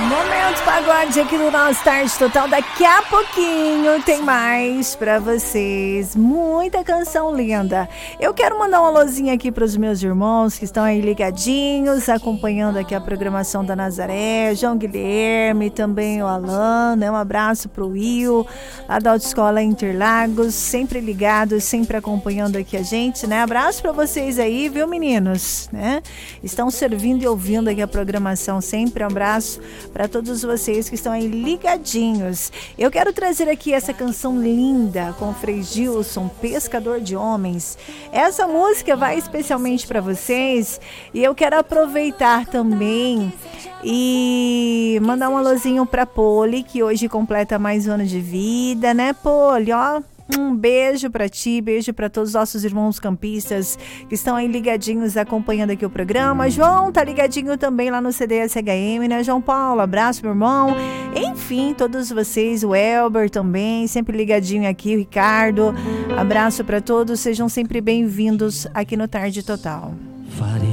Momento pagode aqui no nosso Tarde Total. Daqui a pouquinho tem mais pra vocês. Muita canção linda. Eu quero mandar um alôzinho aqui pros meus irmãos que estão aí ligadinhos, acompanhando aqui a programação da Nazaré, João Guilherme, também o Alan, né? Um abraço pro Will, lá da Autoescola Interlagos, sempre ligados, sempre acompanhando aqui a gente, né? Abraço pra vocês aí, viu, meninos? Né? Estão servindo e ouvindo aqui a programação sempre. Um abraço para todos vocês que estão aí ligadinhos. Eu quero trazer aqui essa canção linda com o Frei Gilson, Pescador de Homens. Essa música vai especialmente para vocês e eu quero aproveitar também e mandar um alôzinho para Poli, que hoje completa mais um ano de vida, né, Poli? Ó, um beijo para ti, beijo para todos os nossos irmãos campistas que estão aí ligadinhos, acompanhando aqui o programa. João tá ligadinho também lá no CDSHM, né, João Paulo? Abraço, meu irmão. Enfim, todos vocês, o Elber também, sempre ligadinho aqui, o Ricardo. Abraço para todos, sejam sempre bem-vindos aqui no Tarde Total.